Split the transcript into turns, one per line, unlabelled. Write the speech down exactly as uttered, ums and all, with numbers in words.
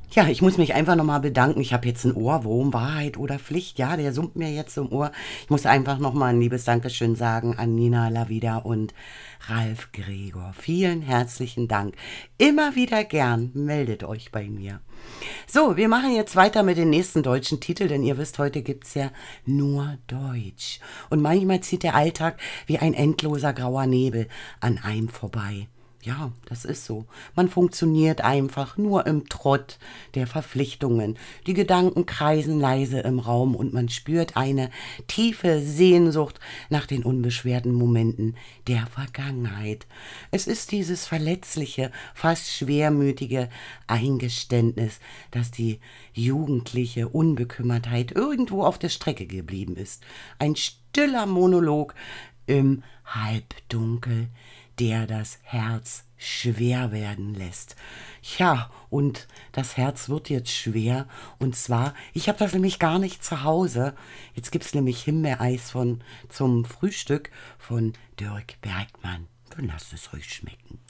Ja, ich muss mich einfach nochmal bedanken. Ich habe jetzt einen Ohrwurm, Wahrheit oder Pflicht. Ja, der summt mir jetzt im Ohr. Ich muss einfach nochmal ein liebes Dankeschön sagen an Nina Lavida und Ralf Gregor. Vielen herzlichen Dank. Immer wieder gern. Meldet euch bei mir. So, wir machen jetzt weiter mit den nächsten deutschen Titeln, denn ihr wisst, heute gibt's ja nur Deutsch. Und manchmal zieht der Alltag wie ein endloser grauer Nebel an einem vorbei. Ja, das ist so. Man funktioniert einfach nur im Trott der Verpflichtungen. Die Gedanken kreisen leise im Raum und man spürt eine tiefe Sehnsucht nach den unbeschwerten Momenten der Vergangenheit. Es ist dieses verletzliche, fast schwermütige Eingeständnis, dass die jugendliche Unbekümmertheit irgendwo auf der Strecke geblieben ist. Ein stiller Monolog im Halbdunkel, der das Herz schwer werden lässt. Ja, und das Herz wird jetzt schwer. Und zwar, ich habe das nämlich gar nicht zu Hause. Jetzt gibt's nämlich Himbeereis von zum Frühstück von Dirk Bergmann. Dann lasst es euch schmecken.